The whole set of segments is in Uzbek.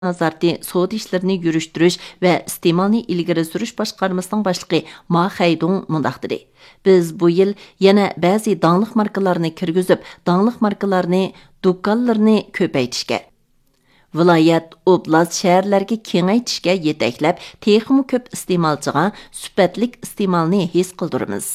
nazarati savdo ishlarini yurushtirish va iste'molni ilgari surish boshqarmasining boshlig'i Ma Haydong mundaq dedi. Biz bu yil yana ba'zi danglik markalarni kirgizib, danglik markalarni do'konlarni ko'paytirishga, viloyat, oblast, shaharlarga kengaytirishga yetaklab, texmi ko'p iste'molchiga sifatlik iste'molni his qildiramiz.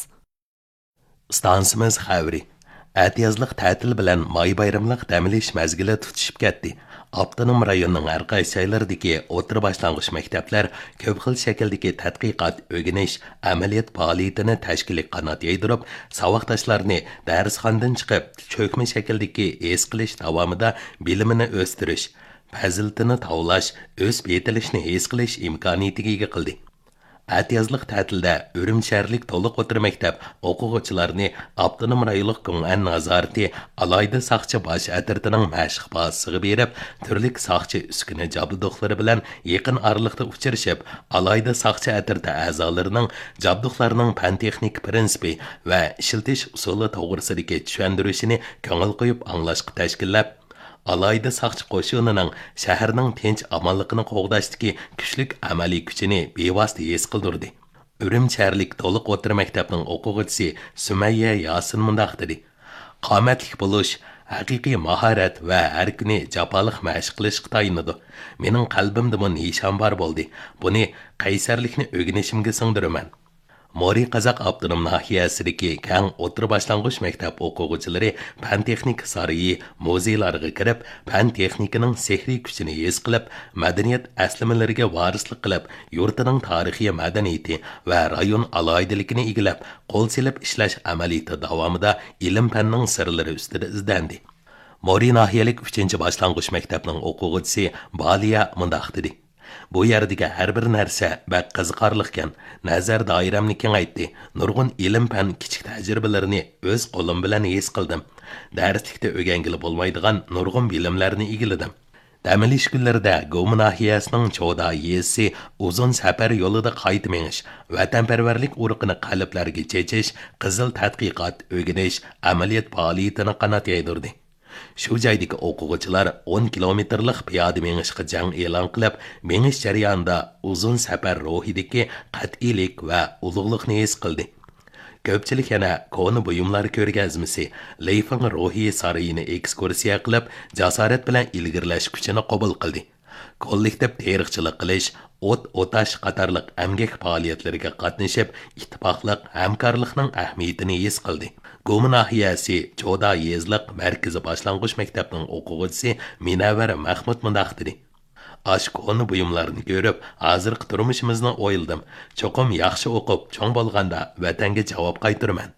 Stansimiz xavri. Atiyazlıq ta'til bilan may bayramlıq dam-olish mazgili tutishib ketdi. Avtonom rayonning har qaysi joylaridagi o'rta boshlang'ich maktablar ko'p xil shakldagi tadqiqot, o'rganish, amaliyot faoliyatini tashkiliy qanot yaydirib, saboqdoshlarni darsxonadan chiqib, cho'kma shakldagi his qilish davomida bilimini o'stirish, fazilatini tavlash, o'z yetilishni his qilish imkoniyatiga ega qildi. Atiyazlıq ta'tilda Ürüm shaharlik to'liq o'rta maktab o'quvchilarini avtonom rayonlik ko'ng'an nazorati alayda saqchi bosh atirtining mashq bosiga berib, turli saqchi uskuna jabduqlari bilan yaqin oraliqda uchrashib, alayda saqchi atirti a'zolarining jabduqlarining fan texnik prinsipi va ishiltish usuli to'g'risidagi tushuntirishini ko'ngil qo'yib anglashga tashkillab, alayda saqchi qo'shinining shaharning tinch amonligini qo'g'dashdagi kuchlik amaliy kuchini bevosita his qildirdi. Ürüm shaharlik to'liq o'rta maktabning o'quvchisi Sumayya Yasin mundaq dedi. Qomatlik bo'lish haqiqiy mahorat va har kuni jafoliq mashq qilishga tayinadi. Mening qalbimda bu nishon bor bo'ldi. Buni qaysarlikni o'rganishimga singdiraman. Mori Qazaq Avtonom nahiyasidagi keng o'rta boshlang'ich maktab o'quvchilari fan texnik sarayi muzeylarga kirib, fan texnikining sehriy kuchini his qilib, madaniyat aslamalariga varislik qilib, yurtining tarixiy madaniyati va rayon aloyidaligini egallab, qo'l selib ishlash amaliyoti davomida ilm-fanning sirlari ustida izlandi. Mori nahiyalik 3-boshlang'ich maktabning o'quvchisi Baliya mundaq dedi. Bu yerdagi har bir narsa bak qiziqarliqkan, nazar doiramni kengaytdi. Nurg'un ilm-fan kichik tajribalarini o'z qo'lim bilan his qildim. Darslikda o'rgangili bo'lmaydigan nurg'un bilimlarni egilladim. Dam-olish kunlarida Go'mi nahiyasining Choda yesi uzun safar yo'lida qayta menish, vatanparvarlik urug'ini qalblarga chechish, qizil tadqiqot, o'rganish, amaliyot faoliyatini qanot yaydirdi. Shu joydagi o'quvchilar 10 kilometrlik piyoda mengishga jang e'lon qilib, mengish jarayonida uzun safar ruhidagi qat'iylik va ulug'likni his qildi. Ko'pchilik yana koni buyumlar ko'rgazmasi, Leifing ruhiy sarayini ekskursiya qilib, jasorat bilan ilgirlash kuchini qabul qildi. Kollektiv tarixchilik qilish, o't-o'tash qatorliq amgak faoliyatlariga qatnashib, ittifoqlik, hamkorlikning ahamiyatini his qildi. Go'mi nahiyasi Choda yezliq markazi boshlang'ich maktabning o'quvchisi Minavvar Mahmud mundaq dedi. Ashkoni buyumlarni ko'rib, hozirgi turmushimizni o'yildim. Cho'qim yaxshi o'qib, cho'ng bo'lganda vatanga javob qaytiraman.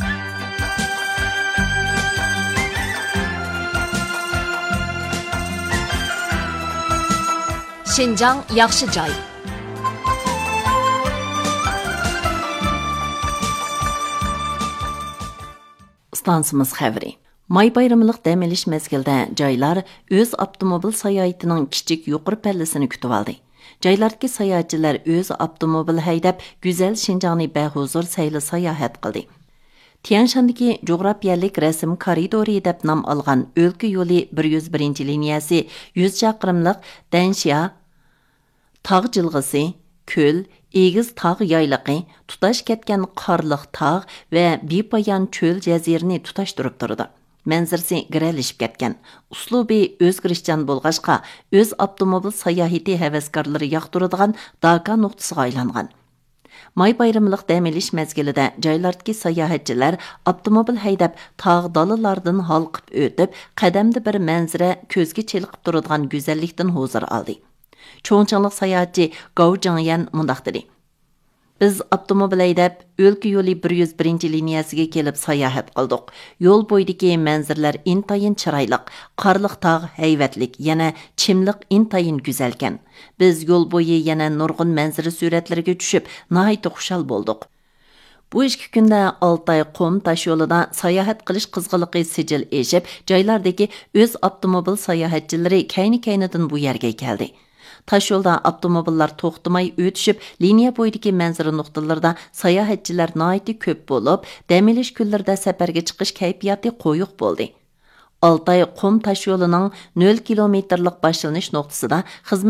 Şinjan yaxshi joy. Stansimiz xavri. May bayramlıq dam olish mezgilda joylar o'z avtomobil sayohatining kichik yuqori pallasini kutib oldi. Joylardagi sayohatchilar o'z avtomobil haydab, go'zal Shinjongni bahuzur sayli sayohat qildi. Tianshandagi jo'grafiyalik rasm koridori deb nom olgan o'lka yo'li 101 liniyasi 100 chaqirimlik Dansha tog' jilg'isi, ko'l, egiz tog' yaylaqi, tutash ketgan qorliq tog' va bepoyon cho'l jazirini tutashtirib turdi. Manzarasi giralishib ketgan. Uslubi o'zgarishchan bo'lg'achqa, o'z avtomobil sayohati havaskorlari yoqtiradigan Daka nuqtasiga aylangan. May bayramlıq dam olish mezgilida joylardagi sayohatchilar avtomobil haydab tog' dalalardan halqib o'tib, qadamda bir manzara ko'zga cheliqib turadigan go'zallikdan huzur oldi. Cho'ngchanglik sayohatchi Gao Jingyan mundaq dedi. Biz avtomobil haydab o'lka yo'li 101 liniyasiga kelib sayohat qildik. Yo'l bo'yidagi manzaralar intayin chiroyli, qorliq tog' hayvatlik, yana chimliq intayin go'zalkan. Biz yo'l bo'yi yana nurg'un manzara suratlariga tushib, nihoyat xushal bo'ldik. Bu 2 kunda Altay qum tash yo'lida sayohat qilish qizg'inligi sijil eshib, joylardagi o'z avtomobil sayohatchilari kayni-kaynidan bu yerga keldi. Taş yolda avtomobillar to'xtamay o'tishib, liniya bo'yidagi manzara nuqtalarida sayohatchilar nihoyat ko'p bo'lib, dam olish kunlarida safarga chiqish kayfiyati qo'yiq bo'ldi. Altay Qum taş yoluning 0 kilometrlik başlanış noktasida xizmat